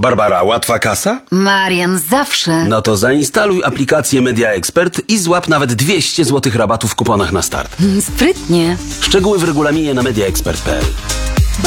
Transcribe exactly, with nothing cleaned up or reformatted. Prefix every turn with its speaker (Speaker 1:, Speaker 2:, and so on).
Speaker 1: Barbara, łatwa kasa?
Speaker 2: Marian, zawsze.
Speaker 1: No to zainstaluj aplikację Media Expert i złap nawet dwieście złotych rabatu w kuponach na start.
Speaker 2: Sprytnie.
Speaker 1: Szczegóły w regulaminie na media expert kropka p l.